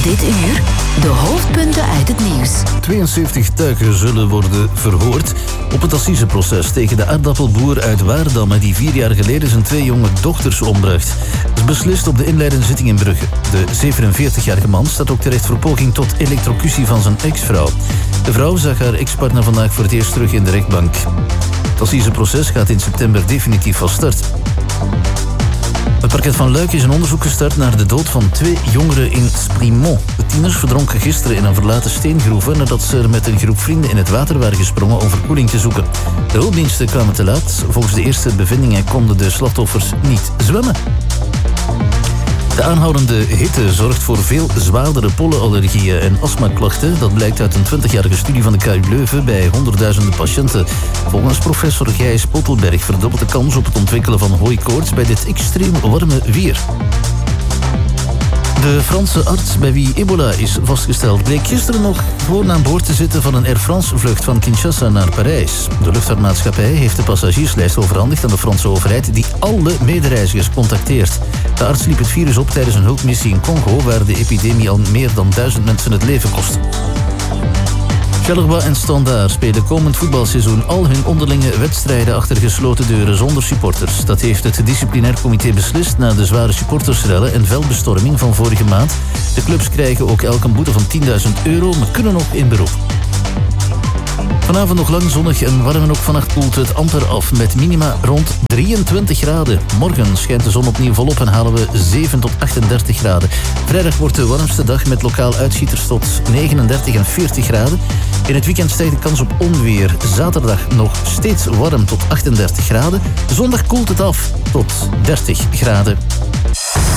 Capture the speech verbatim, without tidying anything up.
Dit uur de hoofdpunten uit het nieuws. tweeënzeventig tuigen zullen worden verhoord op het assiseproces tegen de aardappelboer uit Waardam die vier jaar geleden zijn twee jonge dochters ombracht. Het is beslist op de inleidende zitting in Brugge. De zevenenveertigjarige man staat ook terecht voor poging tot elektrocutie van zijn ex-vrouw. De vrouw zag haar ex-partner vandaag voor het eerst terug in de rechtbank. Het assiseproces gaat in september definitief van start. Het parket van Luik is een onderzoek gestart naar de dood van twee jongeren in Splimont. De tieners verdronken gisteren in een verlaten steengroeven nadat ze er met een groep vrienden in het water waren gesprongen om verkoeling te zoeken. De hulpdiensten kwamen te laat. Volgens de eerste bevindingen konden de slachtoffers niet zwemmen. De aanhoudende hitte zorgt voor veel zwaardere pollenallergieën en astmaklachten. Dat blijkt uit een twintigjarige studie van de K U Leuven bij honderdduizenden patiënten. Volgens professor Gijs Pottelberg verdubbelt de kans op het ontwikkelen van hooikoorts bij dit extreem warme weer. De Franse arts bij wie ebola is vastgesteld bleek gisteren nog gewoon aan boord te zitten van een Air France-vlucht van Kinshasa naar Parijs. De luchtvaartmaatschappij heeft de passagierslijst overhandigd aan de Franse overheid die alle medereizigers contacteert. De arts liep het virus op tijdens een hulpmissie in Congo waar de epidemie al meer dan duizend mensen het leven kost. Charleroi en Standaard spelen komend voetbalseizoen al hun onderlinge wedstrijden achter gesloten deuren zonder supporters. Dat heeft het disciplinair comité beslist na de zware supportersrellen en veldbestorming van vorige maand. De clubs krijgen ook elk een boete van tienduizend euro, maar kunnen nog in beroep. Vanavond nog lang zonnig en warm en ook vannacht koelt het amper af met minima rond drieëntwintig graden. Morgen schijnt de zon opnieuw volop en halen we zeven tot achtendertig graden. Vrijdag wordt de warmste dag met lokaal uitschieters tot negenendertig en veertig graden. In het weekend stijgt de kans op onweer. Zaterdag nog steeds warm tot achtendertig graden. Zondag koelt het af tot dertig graden.